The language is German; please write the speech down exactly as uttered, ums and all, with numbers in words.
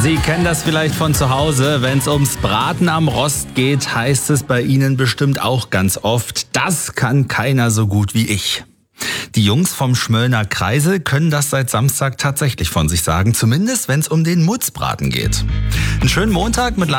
Sie kennen das vielleicht von zu Hause. Wenn es ums Braten am Rost geht, heißt es bei Ihnen bestimmt auch ganz oft, das kann keiner so gut wie ich. Die Jungs vom Schmöllner Kreisel können das seit Samstag tatsächlich von sich sagen, zumindest wenn es um den Mutzbraten geht. Einen schönen Montag mit